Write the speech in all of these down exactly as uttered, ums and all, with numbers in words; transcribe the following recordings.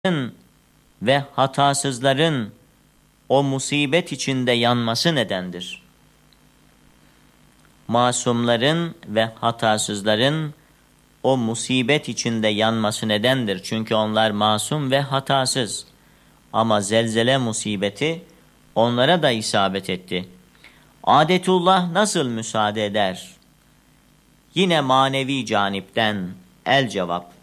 ve hatasızların o musibet içinde yanması nedendir? Masumların ve hatasızların o musibet içinde yanması nedendir? Çünkü onlar masum ve hatasız. Ama zelzele musibeti onlara da isabet etti. Adetullah nasıl müsaade eder? Yine manevi canipten el cevap.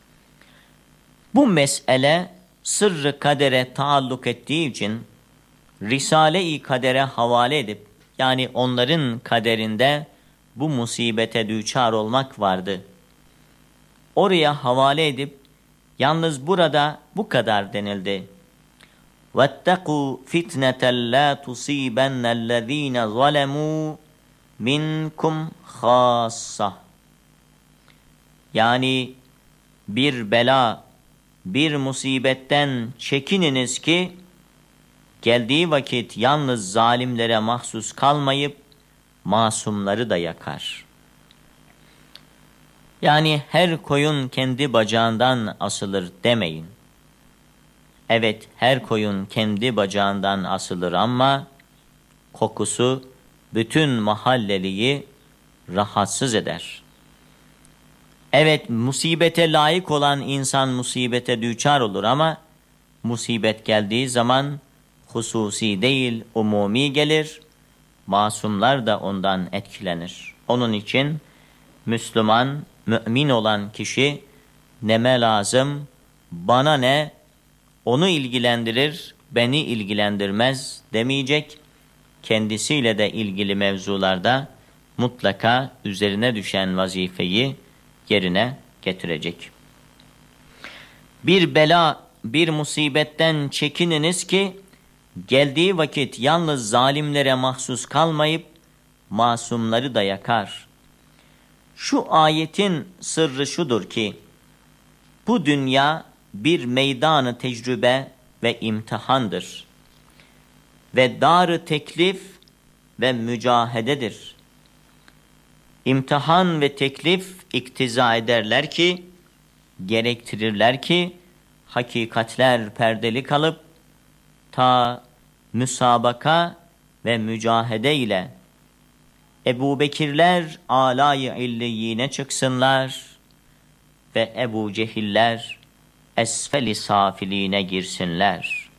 Bu mesele sırrı kadere taalluk ettiği için Risale-i Kader'e havale edip, yani onların kaderinde bu musibete düçar olmak vardı. Oraya havale edip, yalnız burada bu kadar denildi. وَاتَّقُوا فِتْنَةً لَا تُصِيبَنَّ الَّذ۪ينَ ظَلَمُوا مِنْكُمْ خَاصَّةً. Yani bir bela, bir musibetten çekininiz ki, geldiği vakit yalnız zalimlere mahsus kalmayıp, masumları da yakar. Yani her koyun kendi bacağından asılır demeyin. Evet, her koyun kendi bacağından asılır ama kokusu bütün mahalleliyi rahatsız eder. Evet, musibete layık olan insan musibete düçar olur ama musibet geldiği zaman hususi değil, umumi gelir. Masumlar da ondan etkilenir. Onun için Müslüman, mümin olan kişi neme lazım, bana ne, onu ilgilendirir, beni ilgilendirmez demeyecek. Kendisiyle de ilgili mevzularda mutlaka üzerine düşen vazifeyi yerine getirecek. Bir bela, bir musibetten çekininiz ki, geldiği vakit yalnız zalimlere mahsus kalmayıp, masumları da yakar. Şu ayetin sırrı şudur ki, bu dünya bir meydanı tecrübe ve imtihandır. Ve dar-ı teklif ve mücahededir. İmtihan ve teklif iktiza ederler ki, gerektirirler ki, hakikatler perdeli kalıp, ta müsabaka ve mücahede ile Ebu Bekirler âlâ-i illiyine çıksınlar ve Ebu Cehiller esfel-i safiliğine girsinler.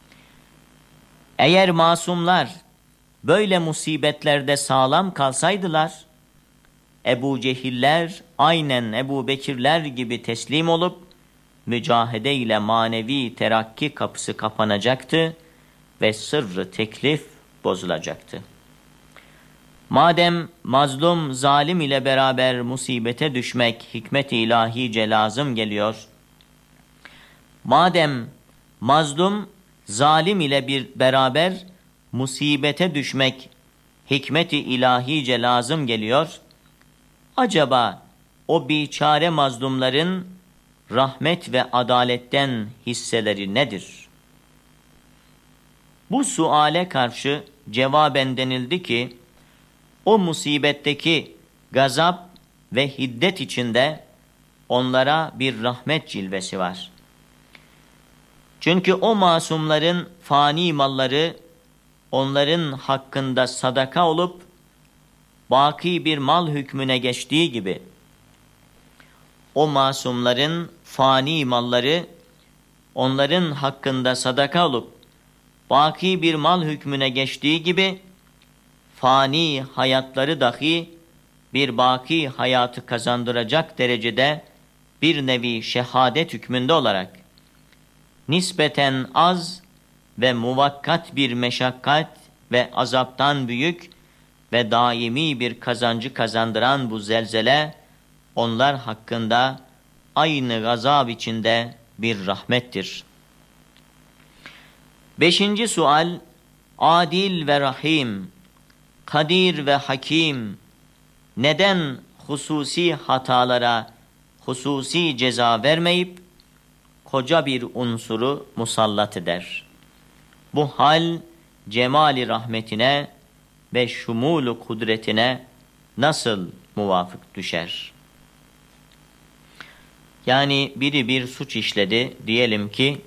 Eğer masumlar böyle musibetlerde sağlam kalsaydılar, Ebu Cehiller aynen Ebu Bekirler gibi teslim olup, mücahede ile manevi terakki kapısı kapanacaktı ve sırrı teklif bozulacaktı. Madem mazlum zalim ile beraber musibete düşmek hikmet-i ilahice lazım geliyor, madem mazlum zalim ile bir beraber musibete düşmek hikmet-i ilahice lazım geliyor, acaba o biçare mazlumların rahmet ve adaletten hisseleri nedir? Bu suale karşı cevaben denildi ki, o musibetteki gazap ve hiddet içinde onlara bir rahmet cilvesi var. Çünkü o masumların fani malları onların hakkında sadaka olup baki bir mal hükmüne geçtiği gibi, o masumların fani malları onların hakkında sadaka olup baki bir mal hükmüne geçtiği gibi, fani hayatları dahi bir baki hayatı kazandıracak derecede bir nevi şehadet hükmünde olarak nispeten az ve muvakkat bir meşakkat ve azaptan büyük ve daimi bir kazancı kazandıran bu zelzele onlar hakkında aynı gazap içinde bir rahmettir. Beşinci sual, adil ve rahim, kadir ve hakim neden hususi hatalara hususi ceza vermeyip koca bir unsuru musallat eder? Bu hal cemali rahmetine ve şumulu kudretine nasıl muvafık düşer? Yani biri bir suç işledi, diyelim ki